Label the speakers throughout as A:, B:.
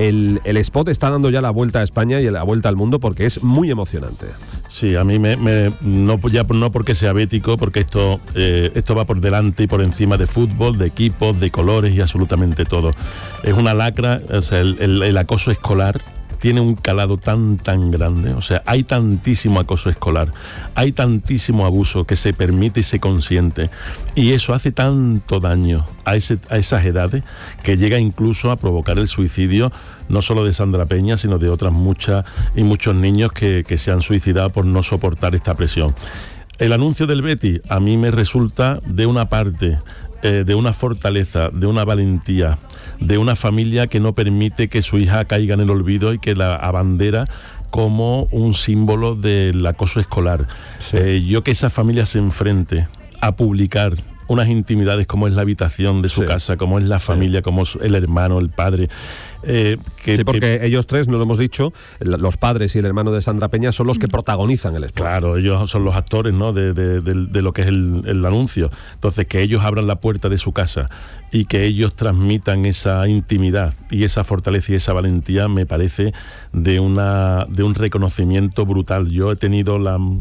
A: el spot está dando ya la vuelta a España y la vuelta al mundo porque es muy emocionante.
B: Sí, a mí no porque sea bético, porque esto va por delante y por encima de fútbol, de equipos, de colores y absolutamente todo. Es una lacra, o sea, el acoso escolar tiene un calado tan grande, o sea, hay tantísimo acoso escolar, hay tantísimo abuso que se permite y se consiente, y eso hace tanto daño a esas edades que llega incluso a provocar el suicidio, no solo de Sandra Peña, sino de otras muchos niños que se han suicidado por no soportar esta presión. El anuncio del Betis a mí me resulta, de una parte, de una fortaleza, de una valentía, de una familia que no permite que su hija caiga en el olvido y que la abandera como un símbolo del acoso escolar. Sí. Yo que esa familia se enfrente a publicar unas intimidades como es la habitación de su casa, como es la familia, como es el hermano, el padre.
A: Porque ellos tres, nos lo hemos dicho, los padres y el hermano de Sandra Peña son los que protagonizan el spot.
B: Claro, ellos son los actores, ¿no?, de lo que es el anuncio. Entonces, que ellos abran la puerta de su casa y que ellos transmitan esa intimidad y esa fortaleza y esa valentía, me parece de un reconocimiento brutal. Yo he tenido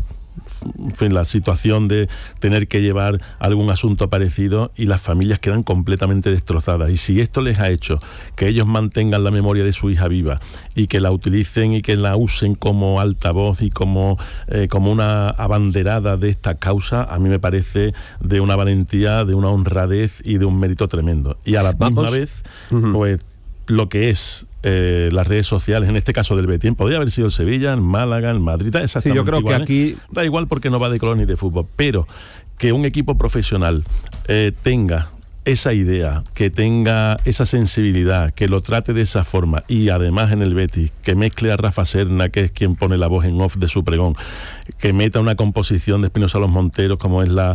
B: la situación de tener que llevar algún asunto parecido y las familias quedan completamente destrozadas, y si esto les ha hecho que ellos mantengan la memoria de su hija viva y que la utilicen y que la usen como altavoz y como una abanderada de esta causa, a mí me parece de una valentía, de una honradez y de un mérito tremendo. Y a la misma vez, pues lo que es las redes sociales, en este caso del Betis, podría haber sido el Sevilla, el Málaga, el Madrid, exactamente.
A: Sí, yo creo
B: igual,
A: que aquí
B: da igual porque no va de color ni de fútbol, pero que un equipo profesional tenga esa idea, que tenga esa sensibilidad, que lo trate de esa forma, y además en el Betis que mezcle a Rafa Serna, que es quien pone la voz en off de su pregón, que meta una composición de Espinosa Los Monteros como es la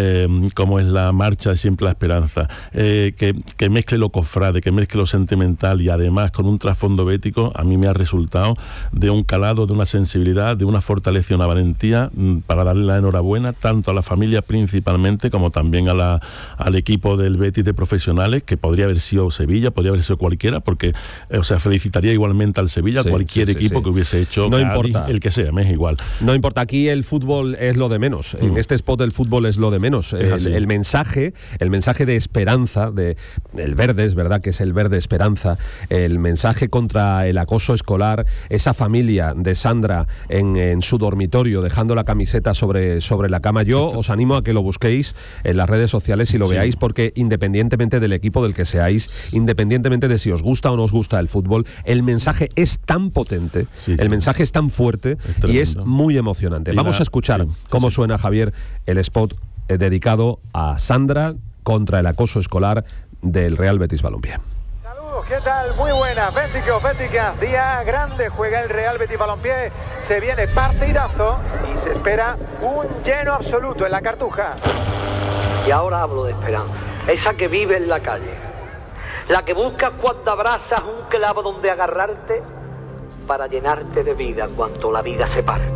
B: marcha de Siempre la Esperanza, que mezcle lo cofrade, que mezcle lo sentimental, y además con un trasfondo bético, a mí me ha resultado de un calado, de una sensibilidad, de una fortaleza y una valentía para darle la enhorabuena tanto a la familia principalmente como también al equipo del Betis de profesionales, que podría haber sido Sevilla, podría haber sido cualquiera, porque felicitaría igualmente al Sevilla, cualquier equipo que hubiese hecho,
A: no
B: Cádiz,
A: importa,
B: el que sea, me es igual.
A: No importa, aquí el fútbol es lo de menos. En este spot el fútbol es lo de menos. El mensaje de esperanza, el verde, es verdad que es el verde esperanza, el mensaje contra el acoso escolar, esa familia de Sandra en su dormitorio dejando la camiseta sobre la cama. Yo os animo a que lo busquéis en las redes sociales y lo veáis, porque independientemente del equipo del que seáis, independientemente de si os gusta o no os gusta el fútbol, el mensaje es tan potente, el mensaje es tan fuerte y es muy emocionante. Vamos a escuchar cómo suena, Javier, el spot dedicado a Sandra contra el acoso escolar del Real Betis Balompié.
C: Saludos, ¿qué tal? Muy buenas, béticas, día grande juega el Real Betis Balompié, se viene partidazo y se espera un lleno absoluto en la Cartuja.
D: Y ahora hablo de esperanza, esa que vive en la calle, la que buscas cuando abrazas un clavo donde agarrarte para llenarte de vida cuando la vida se parte.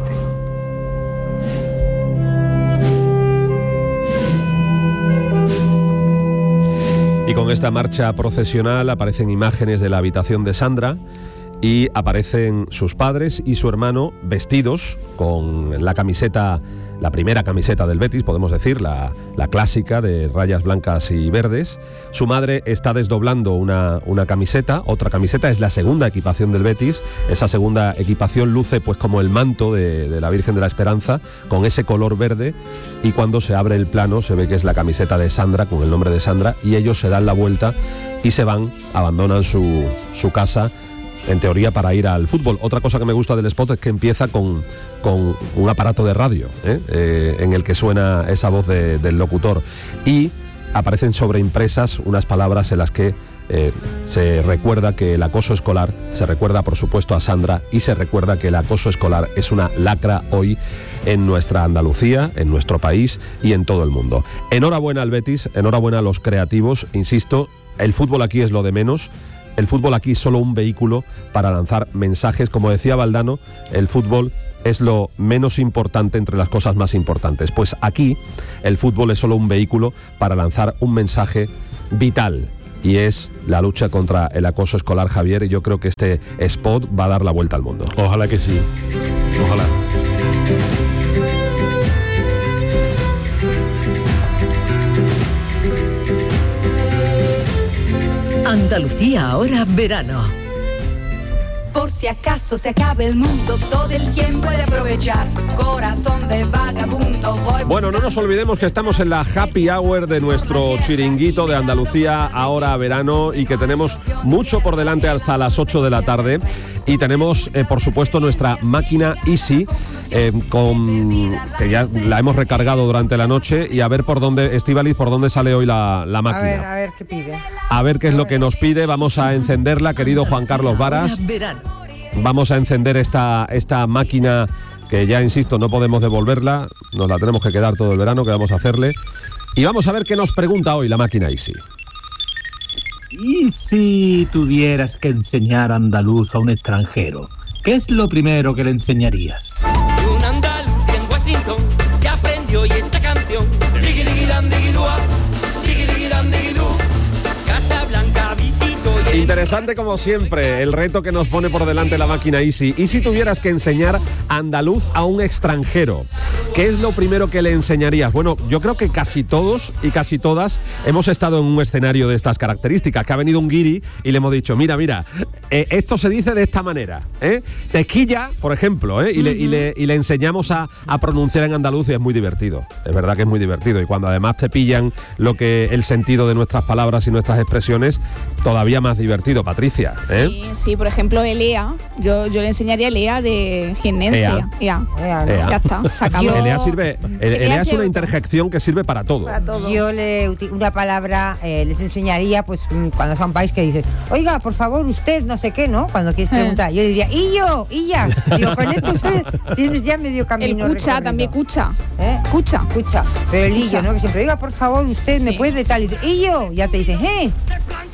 A: Y con esta marcha procesional aparecen imágenes de la habitación de Sandra y aparecen sus padres y su hermano vestidos con la camiseta, la primera camiseta del Betis, podemos decir, la clásica de rayas blancas y verdes. Su madre está desdoblando una camiseta, otra camiseta, es la segunda equipación del Betis. Esa segunda equipación luce pues como el manto de la Virgen de la Esperanza, con ese color verde, y cuando se abre el plano se ve que es la camiseta de Sandra, con el nombre de Sandra, y ellos se dan la vuelta y se van, abandonan su casa, en teoría para ir al fútbol. Otra cosa que me gusta del spot es que empieza con un aparato de radio, en el que suena esa voz del locutor, y aparecen sobreimpresas unas palabras en las que se recuerda que el acoso escolar, se recuerda por supuesto a Sandra, y se recuerda que el acoso escolar es una lacra hoy en nuestra Andalucía, en nuestro país y en todo el mundo. Enhorabuena al Betis, enhorabuena a los creativos, insisto, el fútbol aquí es lo de menos. El fútbol aquí es solo un vehículo para lanzar mensajes. Como decía Valdano, el fútbol es lo menos importante entre las cosas más importantes. Pues aquí el fútbol es solo un vehículo para lanzar un mensaje vital, y es la lucha contra el acoso escolar, Javier, y yo creo que este spot va a dar la vuelta al mundo.
B: Ojalá que sí, ojalá.
E: Andalucía ahora verano.
F: Por si acaso se acabe el mundo, todo el tiempo puede aprovechar. Corazón de vagabundo.
A: Bueno, no nos olvidemos que estamos en la happy hour de nuestro chiringuito de Andalucía ahora verano y que tenemos mucho por delante hasta las 8 de la tarde. Y tenemos, por supuesto, nuestra máquina Easy, que ya la hemos recargado durante la noche, y a ver por dónde, Estíbaliz, por dónde sale hoy la máquina.
G: A ver qué pide.
A: A ver qué es lo que nos pide. Vamos a encenderla, querido Juan Carlos Varas. Vamos a encender esta máquina que ya, insisto, no podemos devolverla. Nos la tenemos que quedar todo el verano, que vamos a hacerle. Y vamos a ver qué nos pregunta hoy la máquina Easy.
H: ¿Y si tuvieras que enseñar andaluz a un extranjero? ¿Qué es lo primero que le enseñarías?
I: Un andaluz en Washington se aprendió y esta canción. Casa Blanca visito.
A: Interesante como siempre el reto que nos pone por delante la máquina Easy. ¿Y si tuvieras que enseñar andaluz a un extranjero? ¿Qué es lo primero que le enseñarías? Bueno, yo creo que casi todos y casi todas hemos estado en un escenario de estas características, que ha venido un guiri y le hemos dicho, mira, esto se dice de esta manera, tequilla, por ejemplo, y le enseñamos a pronunciar en andaluz, y es muy divertido, es verdad que es muy divertido, y cuando además te pillan el sentido de nuestras palabras y nuestras expresiones, todavía más divertido, Patricia.
J: Sí, por ejemplo, el EA, yo le enseñaría el EA de jienense. EA. Ya está, se acabó.
A: El EA sirve, el EA es una interjección que sirve para todo.
G: Yo una palabra les enseñaría, pues cuando es a un país que dices, oiga, por favor, usted no sé qué, ¿no? Cuando quieres preguntar, yo diría, y ya. Digo, con esto tienes ya medio camino.
J: El cucha, también cucha.
G: Cucha. Pero el illo, ¿no? Que siempre, oiga, por favor, usted me puede tal. Y yo, ya te dicen,